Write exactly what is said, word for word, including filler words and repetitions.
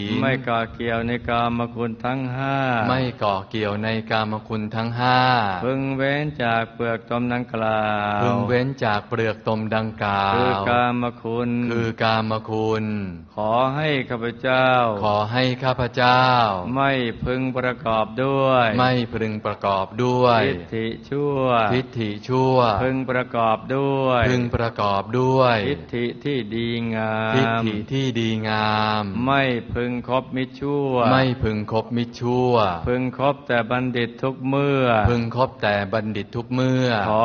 ไม่เกาะเกี่ยวในกามคุณทั้งห้าไม่เกาะเกี่ยวในกามคุณทั้งห้าพึงเว้นจากเปลือกตมดังกล่าวพึงเว้นจากเปลือกตมดังกล่าวคือกามคุณคือกามคุณขอให้ข้าพเจ้าขอให้ข้าพเจ้าไม่พึงประกอบด้วยไม่พึงประกอบด้วยทิฏฐิชั่วทิฏฐิชั่วพึงประกอบด้วยพึงประกอบด้วยทิฏฐิที่ดีงามทิฏฐิที่ดีงามไม่พึงคบมิจฉาชั่วไม่พึงคบมิจฉาชั่วพึงคบแต่บัณฑิตทุกเมื่อพึงคบแต่บัณฑิตทุกเมื่อ